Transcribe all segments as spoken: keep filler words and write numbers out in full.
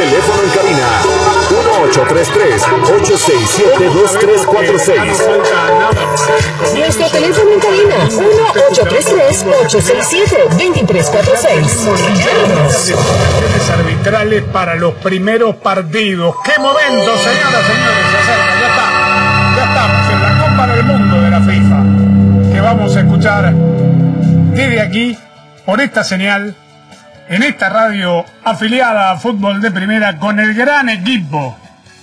Teléfono en cabina uno ocho tres tres, ocho seis siete, dos tres cuatro seis. Nuestro teléfono en cabina uno ocho tres tres, ocho seis siete, dos tres cuatro seis. Decisiones arbitrales para los primeros partidos. ¡Qué momento, señoras, señores! Se acerca, ya está. Ya estamos en la Copa del Mundo de la FIFA, que vamos a escuchar desde aquí, por esta señal, en esta radio afiliada a Fútbol de Primera, con el gran equipo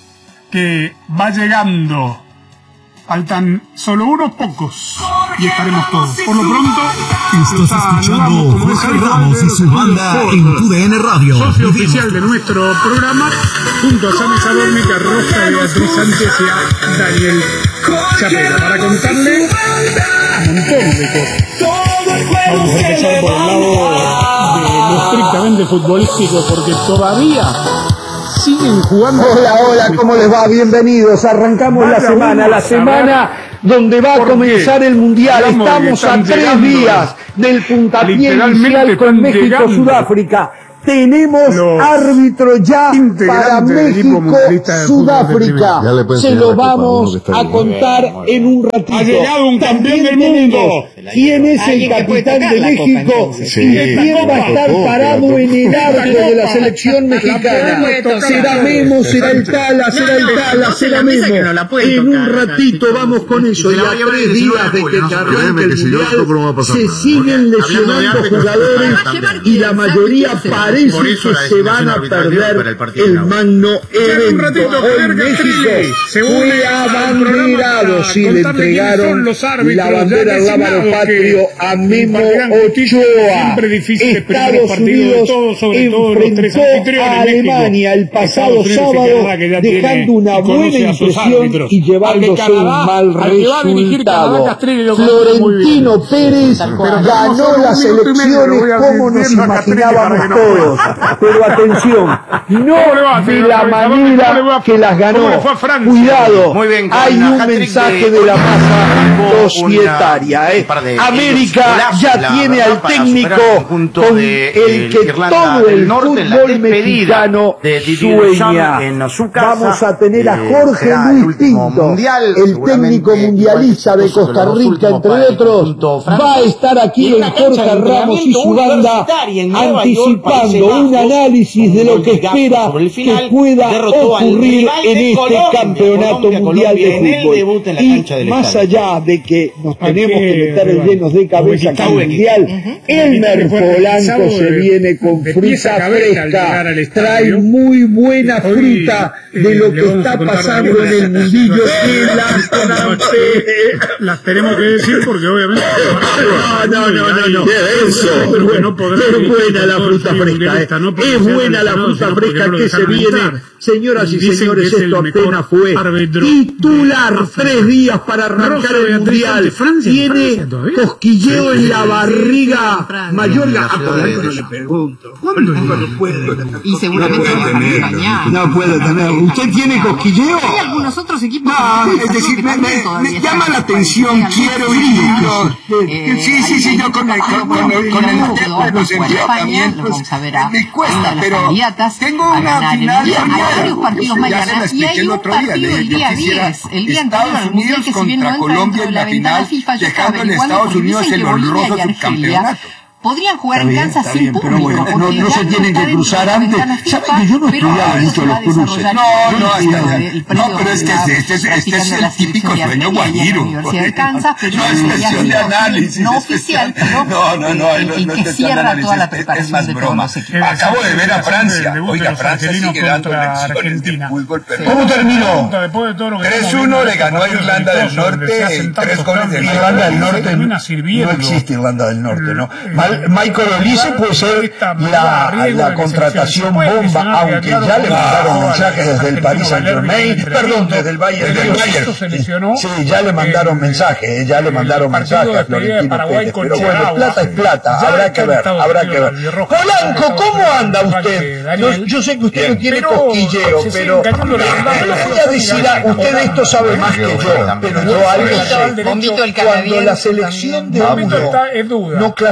que va llegando. Faltan solo unos pocos y estaremos todos. Por lo pronto, estás escuchando Jorge Ramos y su banda en tu D N Radio. Socio oficial de nuestro programa, junto a Sami Sadornica, Rosa, Beatriz Sánchez y a Daniel Chapela, para contarle un montón de cosas. Vamos a empezar por el lado de lo estrictamente futbolístico, porque todavía siguen jugando. Hola, hola, ¿cómo les va? Bienvenidos. Arrancamos la semana, la semana donde va a comenzar el Mundial. Estamos a tres días del puntapié inicial con México-Sudáfrica. Tenemos árbitro ya para México-Sudáfrica. Se lo vamos a contar en un ratito. Ha llegado un campeón del mundo. ¿Quién es el capitán de México? ¿Y quién va a estar parado en el arco de la selección mexicana? ¿Será Memo? ¿Será el Tala? ¿Será el Tala? ¿Será Memo? En un ratito vamos con eso. Y a tres días de que arranque el Mundial se siguen lesionando jugadores y la mayoría parece que se van a perder el magno evento. Hoy México fue abanderado, si le entregaron la bandera al lábaro patrio a Memo Ochoa. Estados Unidos enfrentó a Alemania el pasado sábado, dejando una buena impresión y llevándose un mal resultado. Florentino Pérez ganó las elecciones como nos imaginábamos todos. Pero atención, no de la manera que las ganó. Cuidado, hay un mensaje de la masa societaria. ¿eh? América ya tiene al técnico con el que todo el fútbol mexicano sueña. Vamos a tener a Jorge Luis Pinto, el técnico mundialista de Costa Rica, entre otros. Va a estar aquí en Jorge Ramos y su banda anticipando un análisis de lo que espera que pueda ocurrir en este campeonato mundial de fútbol. Y más allá de que nos tenemos que meter llenos de cabeza con el mundial, Elmer Polanco se viene con fruta fresca, trae muy buena fruta de lo que está pasando en el mundillo de la las tenemos que decir porque obviamente no, no, no, no, no, eso, pero bueno, es buena la fruta fresca, es buena la fruta fresca que se viene. Señoras y señores, esto apenas fue titular, tres días para arrancar el mundial. Tiene cosquilleo en la barriga. Mayorga, a Polanco no le pregunto. ¿Cuándo no puede? Y seguramente mañana. No puede tener. ¿Usted tiene cosquilleo? Hay algunos otros equipos. No, es decir, me, me, me llama la atención, quiero ir. Sí, sí, sí, yo con el con el con el lo sentí también. Me cuesta, pero tengo una final. Hay varios partidos mañana y hay un partido el día diez, el día anterior al Mundial, que si bien no entra dentro de la ventana FIFA, ya está averiguando porque dicen que Bolivia y Argelia podrían jugar en Kansas sin público. Bueno, no, no se tienen que cruzar antes. ¿Saben que yo no he estudiado mucho los cruces? No, no, no, pero es que este es, este es el típico sueño guajiro. Universidad de Kansas, pero no es cuestión de análisis. No oficial, pero no, no, no, el que cierra toda la preparación de todos los equipos. Acabo de ver a Francia. Oiga, Francia sigue dando lecciones de fútbol. ¿Cómo terminó? tres uno le ganó a Irlanda del Norte. Tres goles de Irlanda del Norte. No existe Irlanda del Norte, ¿no? Michael Olise puede ser la, la contratación bomba, aunque ya le mandaron mensajes desde el Paris Saint-Germain, perdón, desde el Bayern del Bayern. Sí, ya le mandaron mensajes, ya le mandaron mensajes a Florentino Pérez. Pero bueno, plata es plata, habrá que ver, habrá que ver. Polanco, ¿cómo anda usted? No, yo sé que usted no tiene cosquilleo, pero le voy a decir, usted de esto sabe más que yo, pero yo algo sé. Cuando la selección de uno no clasifica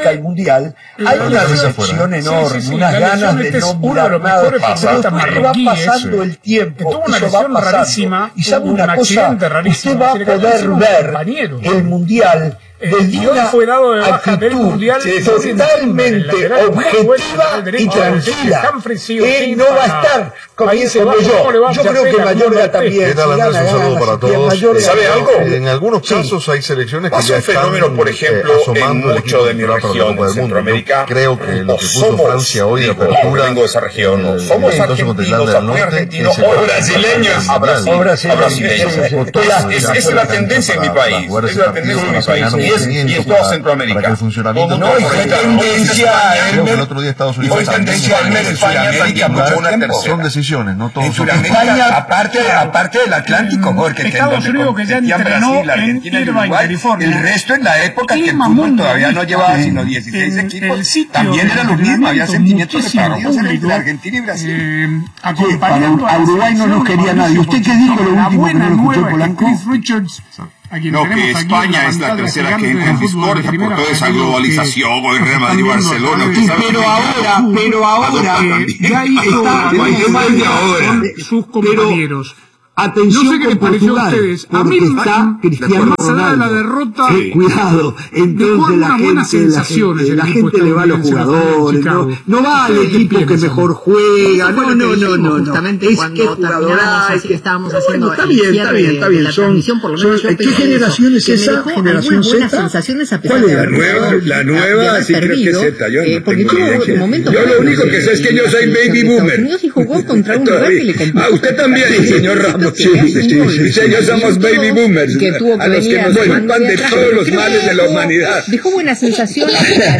califica al Mundial, hay una recepción enorme, sí, sí, sí, unas ganas de no mirar nada, pero va pasando el tiempo, eso va pasando, y sabe una cosa, usted va a poder ver el Mundial desde una fue dado de baja del mundial totalmente objetiva y tranquila, que no va a estar comiendo yo. Yo creo que Mayorga también. Un saludo para todos. ¿Sabe algo? En algunos casos hay selecciones que ya están por ejemplo, asomando en mucho de mi región, en Centroamérica. Creo que lo que puso Francia hoy de apertura, vengo de esa región, somos argentinos, muy argentinos, o brasileños, o brasileños. Esa es la tendencia en mi país, es la tendencia en mi país. Y es toda Centroamérica. Para que el funcionamiento no, y tendencia, creo que el otro día Estados Unidos tendencia en España, son decisiones, no todos son España, aparte, aparte del Atlántico, porque Estados Unidos que ya entrenó en Irvine, California. El resto en la época que el fútbol todavía no llevaba sino dieciséis equipos, también era lo mismo, había sentimientos separados entre Argentina y Brasil. A Uruguay no nos quería nadie. ¿Usted qué dijo lo último que no lo escuchó, Polanco? No, que España es la tercera que entra en discordia por toda esa globalización, hoy Real Madrid y Barcelona. Pero ahora, pero ahora, ya ahí está, sus compañeros. Atención, no sé qué les pareció a ustedes. A mí está Cristiano Ronaldo. La derrota, eh, cuidado, entonces la gente, la gente, la gente le va a los jugadores, no, no va al equipo que mejor juega, no, no, no, no, justamente es cuando que jugadora, así que estábamos haciendo está bien, está bien, está bien. Son, son, ¿qué generación es esa? ¿Generación Z? ¿Cuál es la nueva? La nueva, sí creo que es Z. Yo no tengo ni idea. Yo lo único que sé es que yo soy baby boomer. Y jugó contra un rival que le complicó. Ah, usted también, señor Ramos. Sí, sí, sí, sí, ellos somos baby boomers, que tuvo que a los que nos culpan de todos los males de la humanidad. Dejó buenas sensaciones.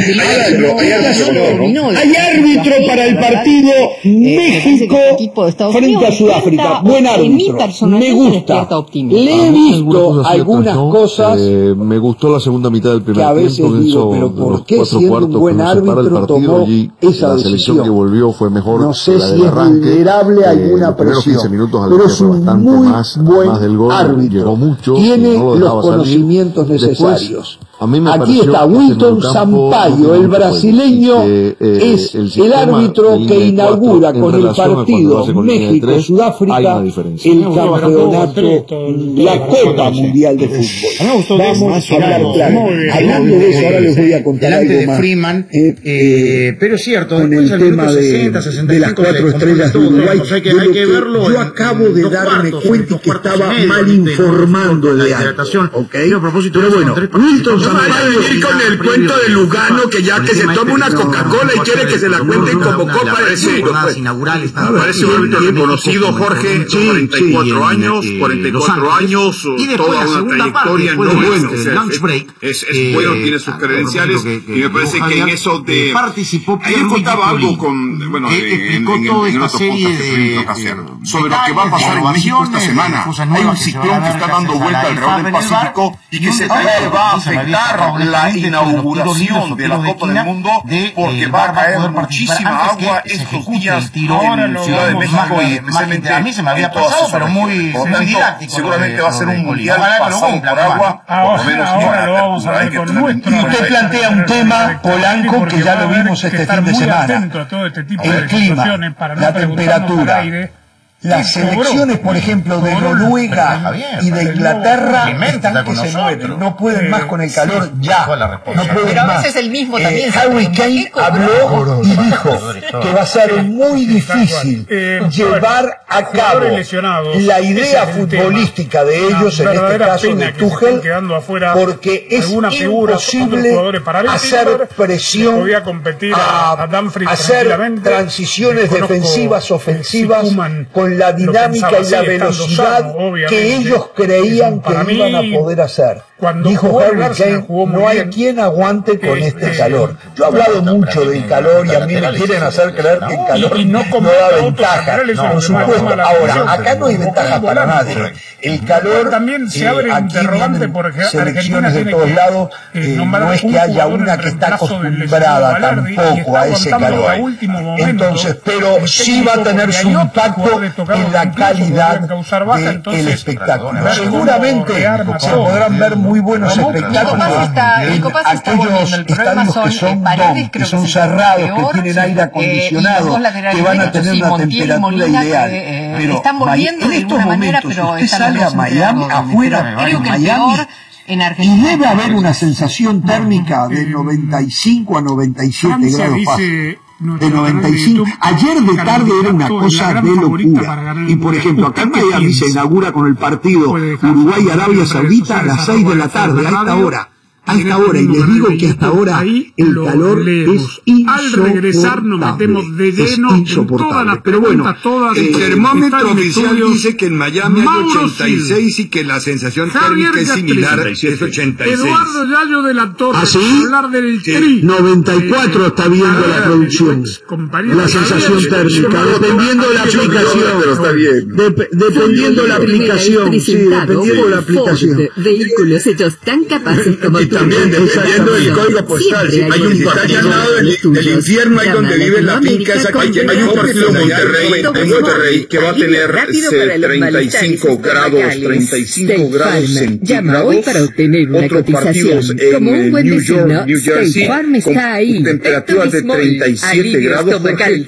Hay árbitro para el partido México frente a Sudáfrica. Buen árbitro, me gusta. Le he visto algunas cosas. Eh, me gustó la segunda mitad del primer que a veces tiempo. Digo, pero ¿por qué siendo un buen árbitro tomó esa la selección decisión? Que volvió fue mejor. No sé la si es vulnerable a alguna presión, pero es un muy más, buen más del gol, árbitro, mucho, tiene no los conocimientos salir. necesarios. Después, a mí me aquí está Wilton Sampaio, el brasileño, que, eh, es el, el árbitro que inaugura con el partido México-Sudáfrica el campeonato, la Copa Mundial de Fútbol. Vamos a hablar claro. Hablando de eso, ahora les voy a contar algo de más. Freeman, eh, eh, pero es cierto, con el tema de, de las cuatro estrellas de Uruguay, de lo que yo acabo de darme cuenta que estaba mal informando de algo. ¿Okay? Pero bueno, Wilton No vaya a venir con el cuento de Lugano que ya que se toma una Coca-Cola y quiere que se la cuenten como Copa del Mundo. Inaugurales. Parece un árbitro reconocido, Jorge, cuarenta y cuatro años, cuarenta y cuatro años, toda una trayectoria en Es bueno, tiene sus credenciales y me parece que en eso de... Ahí le contaba algo con... Bueno, en otros podcasts que toca hacer. Sobre lo que va a pasar en México esta semana. Hay un ciclón que está dando vuelta alrededor del Pacífico y que se va a afectar la inauguración de la Copa del Mundo porque va a caer muchísima agua estos días en Ciudad de México y especialmente a mí se me había pasado, pero muy didáctico. Seguramente va a ser un mundial pasado por agua, por lo menos ahora lo vamos a ver con nuestro. Y usted plantea un tema, Polanco, que ya lo vimos este fin de semana. El clima, la temperatura. Las selecciones, por ejemplo, de Noruega y de Inglaterra están que se mueven, no pueden más con el calor ya, no pueden más. Es el mismo también. Eh, Harry Kane habló y dijo que va a ser muy difícil llevar a cabo la idea futbolística de ellos, en este caso de Tuchel, porque es imposible hacer presión, a hacer transiciones defensivas, ofensivas, con la dinámica y la velocidad que ellos creían que iban a poder hacer. Dijo Harry Kane, no hay quien aguante con este calor. Yo he hablado mucho del calor y a mí me quieren hacer creer que el calor no da ventaja. Por supuesto, ahora, acá no hay ventaja para nadie. El calor, también se abre eh, aquí interrogante porque selecciones de todos lados, eh, no es que haya una que está acostumbrada tampoco a ese calor. Entonces, pero sí va a tener su impacto en la calidad del espectáculo. Seguramente se podrán ver muy muy buenos espectáculos en aquellos estadios que son dom, que son cerrados, que tienen aire acondicionado, que van a tener una temperatura ideal. Pero en estos momentos, usted sale a Miami, afuera de Miami, y debe haber una sensación térmica de noventa y cinco a noventa y siete grados Fahrenheit. De noventa y cinco. Ayer de tarde era una cosa de locura. Y por ejemplo, acá en Miami se inaugura con el partido Uruguay-Arabia Saudita a las seis de la tarde, a esta hora. A esta hora, y les digo que hasta ahora el calor es insoportable. Al regresar nos metemos de lleno en todas las Pero bueno, el termómetro oficial dice que en Miami hay ochenta y seis y que la sensación térmica es similar, es ochenta y seis. Eduardo Yayo de la Torre, ¿Ah, sí? hablar del Sí. tri. noventa y cuatro está viendo la producción. La sensación térmica, dependiendo de la aplicación. Pero está bien. Dep- dependiendo de la aplicación, sí, dependiendo de la aplicación. Vehículos hechos tan capaces como También dependiendo del código postal. Si hay un partido al lado del, del infierno, ahí donde vive la finca esa que hay, hay un partido en Monterrey, en Monterrey que va a tener treinta y cinco grados, treinta y cinco grados centígrados. Otros partidos en New York, New Jersey, con temperaturas de treinta y siete grados.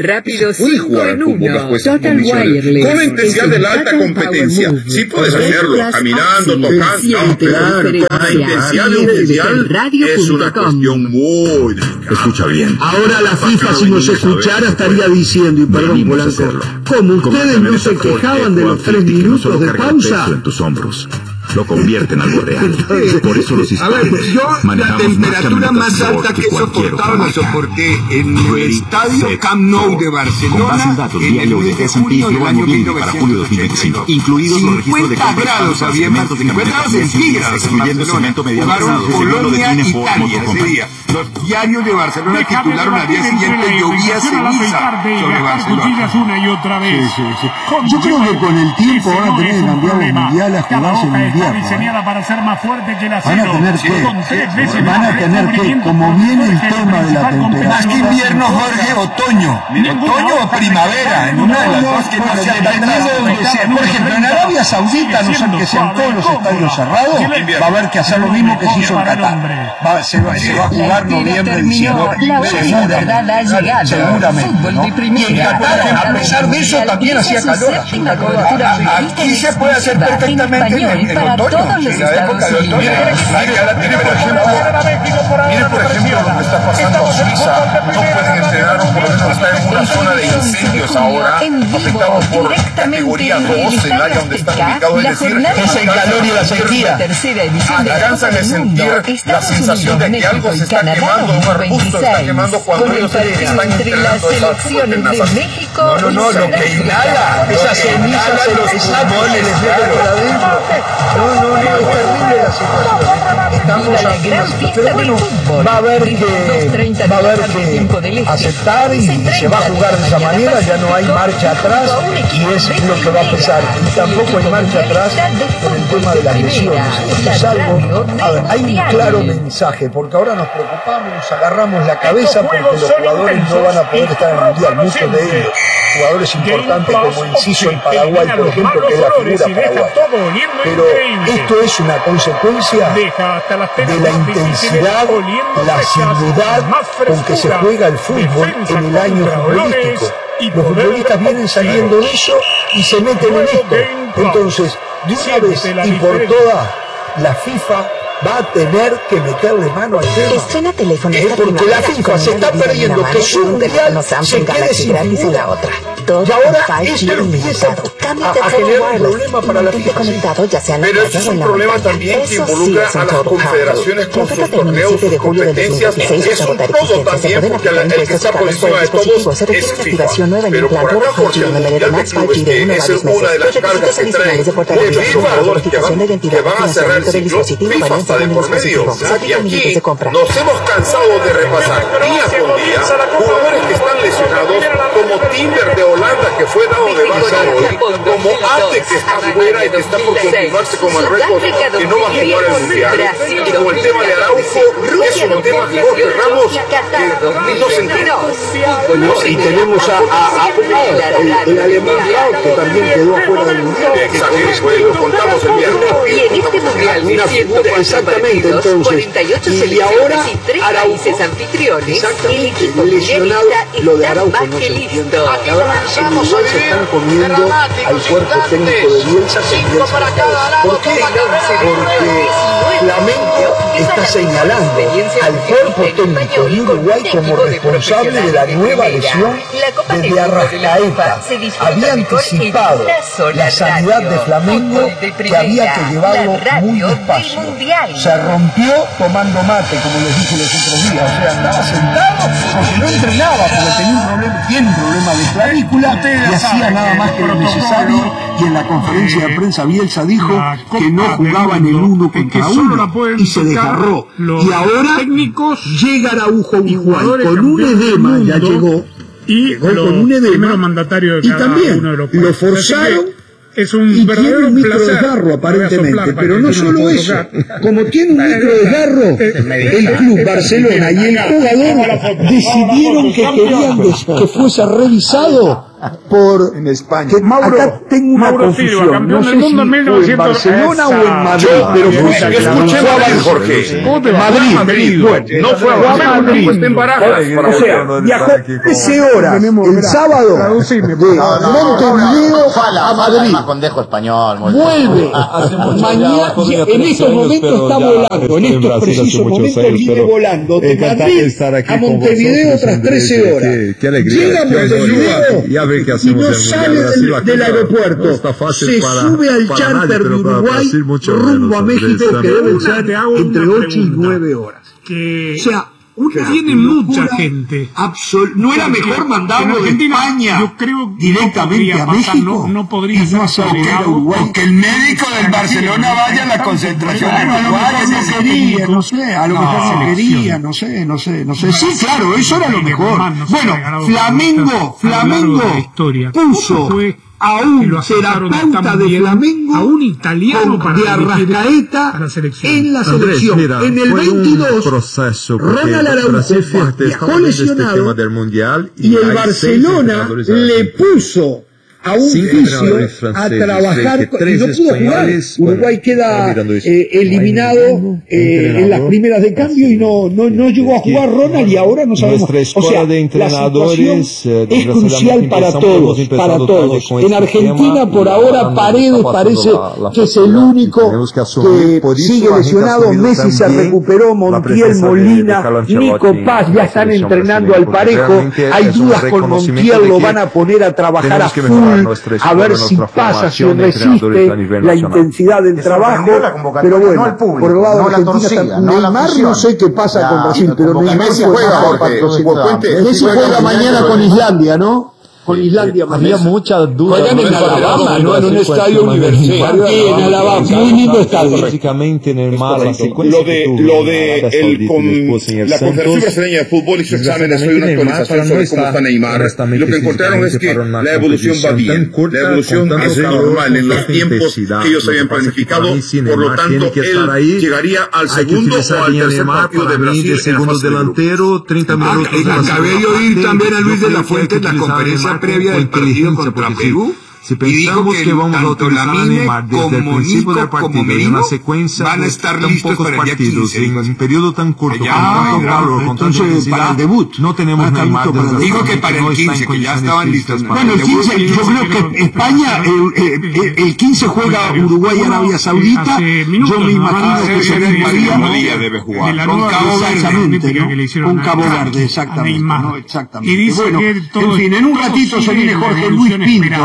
Puede jugar fútbol bajo esas condiciones. Con la intensidad de la alta competencia. Sí puedes hacerlo, caminando, tocando, claro, con la intensidad de un es una cuestión muy delicada. Escucha bien. Ahora la FIFA, si nos escuchara, estaría diciendo, y perdón, Polanco, como ustedes no se quejaban de los tres minutos de pausa, en tus hombros. Lo convierte en algo real. Por eso los A ver, yo la temperatura más alta que he soportado la soporté en el estadio Camp Nou de Barcelona en el mes de junio del año mil novecientos ochenta y cinco. cincuenta grados había, cincuenta grados centígrados en Barcelona. Jugaron Colonia, Italia ese día. Los diarios de Barcelona titularon al día siguiente llovía ceniza sobre Barcelona. Una y otra vez. Sí, sí, sí. Yo creo que con el tiempo van a tener que cambiar los mundiales a jugarse en invierno. Está diseñada para ser más fuerte que el acero. Van a tener que, van a tener que, como viene el tema de la temperatura. Más que invierno, Jorge, otoño. Otoño o primavera, en una de las dos que no sea tan sea. Por ejemplo, en Arabia Saudita, no sé que sean todos los estadios cerrados, va a haber que hacer lo mismo que se hizo en Qatar. Va, se, va, se va a jugar noviembre, diciembre. Seguramente. Seguramente. ¿No? Y en Qatar, a pesar de eso, también hacía calor. Aquí se puede hacer perfectamente en el otoño, en la época de otoño. Mire, por ejemplo, mire, por ejemplo, lo que está pasando en Suiza. No pueden entrenar, o por lo menos está en una zona de incendios ahora, afectados por categoría dos en el área donde están ubicados. Es decir, es el calor y la sequía. Alcanzan a sentir la sensación de que algo se está quemando, un arbusto se está quemando cuando ellos están integrando esa No, no, no, lo que inhala, esas cenizas se los pulmones, les meten por adentro. No, no, no, es terrible la situación. Estamos aquí en una situación, pero bueno, va a haber que, va a haber que aceptar y se va a jugar de esa manera, ya no hay marcha atrás y es lo que va a pesar. Y tampoco hay marcha atrás con el tema de las lesiones. Esto es algo, a ver, hay un claro mensaje, porque ahora nos preocupamos, nos agarramos la cabeza porque los jugadores no van a poder estar en el Mundial, muchos de ellos. Jugadores importantes como Enciso en Paraguay, por ejemplo, que es la figura paraguaya. Pero esto es una consecuencia de la intensidad, la asiduidad con que se juega el fútbol en el año futbolístico. Los futbolistas vienen saliendo de eso y se meten en esto. Entonces, de una vez y por todas, la FIFA va a tener que meterle mano al tema. Estrena teléfono eh, porque la FIFA se está perdiendo que su mundial se quede sin figura. Y ahora esto empieza a, a generar un problema para la FIFA. Pero esto es un problema también que involucra a las confederaciones con sus torneos, sus competencias. Es un todo también, porque el que está por encima de todos es FIFA. Pero por acá, Jorge, el Mundial de Clubes, que es una de las cargas que traen de jugadores que van, que van a cerrar el ciclo, FIFA está de por medio. Y aquí nos hemos cansado de repasar día con día jugadores que están lesionados, como Timber de Holanda, que fue dado de baja como Ate, que está fuera y que está por confirmarse como el récord, que no va a jugar el Mundial. Y como el tema de Araujo es un tema que Jorge Ramos que no se entiende. Y tenemos a, a, a el, el alemán que también quedó fuera del Mundial. Exacto, lo contamos el viernes. Y en este Mundial una figura exactamente, entonces. Y ahora Araujo, exactamente, lesionado, lo de Araujo no se entiende. Ahora en Uruguay se están comiendo al cuerpo técnico de Bielsa. ¿Por qué? Porque Flamengo está señalando al cuerpo técnico de Uruguay como responsable de la nueva lesión de Arrascaeta. Había anticipado la sanidad de Flamengo, que había que llevarlo muy despacio. Se rompió tomando mate, como les dije los otros días. O sea, andaba sentado porque no entrenaba, porque tenía un problema, tiene un problema de clavícula y hacía nada más que lo necesario. Y en la conferencia de prensa Bielsa dijo que no jugaba en el uno contra uno y se desgarró. Y ahora llega Araujo a Uruguay con un edema, ya llegó. Y llegó con un edema y también lo forzaron. Es un y tiene un microdesgarro aparentemente, pero no solo eso, como tiene un microdesgarro, el club Barcelona y el jugador decidieron que querían que fuese revisado por en España. Que, Mauro, acá tengo una Mauro confusión, Silva, campeón no sé del mundo si en mil novecientos fue en Barcelona o en Madrid, pero yo escuché Madrid, Jorge. Madrid, Madrid, bueno, no fue a Madrid, está en Barajas. O sea, viajó trece horas el sábado de Montevideo a Madrid. Condejo español. Vuelve mañana, en estos momentos está volando, en estos precisos momentos viene volando de Madrid a Montevideo tras trece horas. Llega a Montevideo y no sale del, del aeropuerto, se sube al charter de Uruguay rumbo a México, que deben ser entre ocho y nueve horas. Que o sea, una tiene mucha gente. Absol no era mejor mandarlo de España yo creo directamente no a México. No, no podría y no ser o que el médico del Barcelona vaya a la concentración en Uruguay. No quería, no sé, a lo mejor no quería, no sé, no sé, no sé. Sí, claro, eso era lo mejor. Bueno, Flamengo, Flamengo puso a un terapeuta de Flamengo, a un italiano para de Arrascaeta a la selección. en la selección. Andrés, mira, en el veintidós, Ronald Araujo viajó lesionado del mundial y, y el Barcelona le puso a un fisio a trabajar y no pudo jugar. Uruguay queda eh, eliminado eh, en las primeras de cambio y no, no, no llegó a jugar Ronald y ahora no sabemos. O sea, la situación es crucial para todos, para todos. En Argentina por ahora Paredes parece que es el único que sigue lesionado. Messi se recuperó, Montiel, Molina, Nico Paz ya están entrenando al parejo. Hay dudas con Montiel, lo van a poner a trabajar a full, a ver si pasa, si resiste la intensidad del trabajo, pero bueno, por el lado de Argentina, Neymar no sé qué pasa con Brasil, pero Neymar juega, Messi juega mañana con Islandia, ¿no? Con Islandia, había muchas dudas. Juegan en Alabama, no en un estadio universitario. En Alabama, muy lindo estadio. Prácticamente en el mar, la secuencia lo de, lo de el, con, la Confederación Brasileña de Fútbol hizo exámenes hoy, una actualización sobre cómo está Neymar. Y lo que encontraron es que la evolución va bien. La evolución es normal en los tiempos que ellos habían planificado. Por lo tanto, él llegaría al segundo o al tercer partido de Brasil. Segundo delantero, treinta minutos. Acabé de oír también a Luis de la Fuente en la conferencia previa del partido contra Perú. Si pensamos que, que vamos a utilizar a Neymar desde el principio del partido en una secuencia, van a estar tan listos pocos para partidos en un periodo tan corto, ya, con tanto calor, con tanta intensidad, el debut no tenemos Neymar. Digo que para el quince, que ya estaban listos. Bueno, el quince, yo creo que España, el, el quince juega Uruguay, Arabia Saudita. Yo me imagino que se día debe jugar. Con Cabo Verde, con Cabo Verde, exactamente. Exactamente. Y bueno, en fin, en un ratito se viene Jorge Luis Pinto, ¿eh?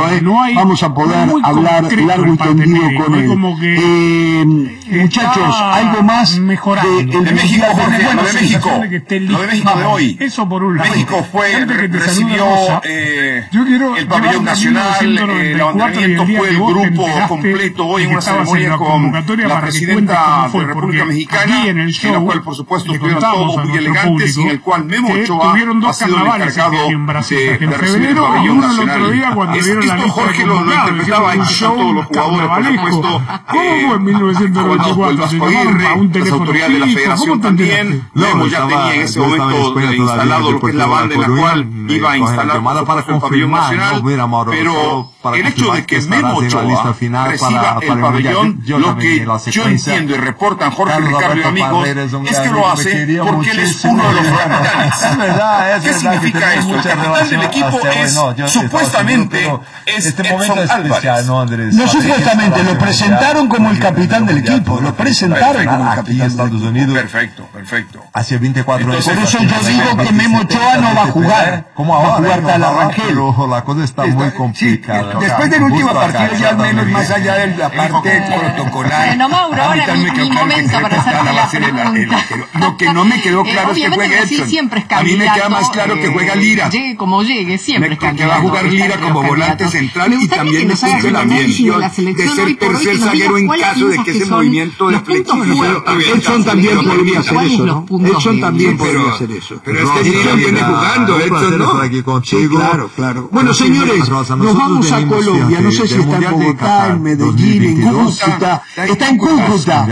hay, vamos a poder hablar largo y tendido con él. Eh, muchachos, algo más de, de, de México, Jorge, bueno, de México, lo de México de hoy. Eso por un lado. México fue, recibió eh, el pabellón nacional, el levantamiento fue el grupo completo hoy en una ceremonia con la presidenta de la República Mexicana, en la cual por supuesto estuvieron todos muy elegantes y en el cual Memo Ochoa ha sido el encargado de, de recibir el pabellón nacional. Es, esto Jorge lo, lo interpretaba, aquí están todos los jugadores, por supuesto, ¿Cómo en mil novecientos noventa y cuatro? El Vasco Aguirre, las autoridades de la federación también. Memo ya tenía en ese momento instalado lo que es la banda en la cual iba a instalar el pabellón nacional, pero el hecho de que Memo Ochoa reciba el pabellón, lo que yo entiendo y reportan Jorge, Ricardo y amigos, es que lo hace porque él es uno de los capitanes. ¿Qué significa esto? El capitán del equipo es, supuestamente, es Edson Álvarez. No supuestamente, lo presentaron como el capitán del equipo, lo presentaron como el capitán de Estados Unidos. Perfecto, perfecto. Hace veinticuatro años. Por eso yo digo que Memo Ochoa no va a jugar. ¿Cómo va a jugar tal Arrangel? La cosa está muy complicada. Después del último partido, ya al menos más allá de la parte protocolar. Bueno, Mauro, ahora mi momento para hacerte la pregunta. Lo que no me quedó claro es que juega Edson. A mí me queda más claro que juega Lira. Llegue como llegue, siempre es candidato. Que va a jugar Lira como volante central y también me siento la ambición de ser tercer zaguero en caso de que ese movimiento de flexión. Edson también podría hacer eso, ¿no? Edson también podría hacer eso. Pero es que Lira viene jugando, Edson, ¿no? Sí, claro, claro. Bueno, señores, nos vamos a Colombia. No sé si está en Bogotá, en Medellín, en Cúcuta. Está en Cúcuta.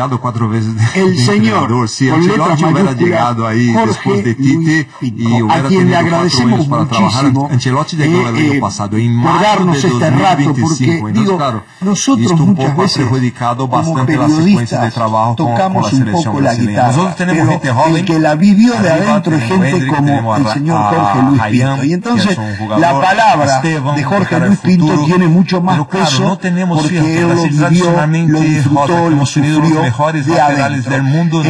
El señor, con letras mayúsculas, Jorge Luis Pinto, a quien le agradecemos muchísimo eh, eh, por darnos este rato, porque digo, nosotros muchas veces como periodistas tocamos un poco la guitarra, pero el que la vivió de adentro es gente como el señor Jorge Luis Pinto. Y entonces la palabra de Jorge Luis Pinto tiene mucho más peso porque él lo vivió, lo disfrutó, lo sufrió de adentro.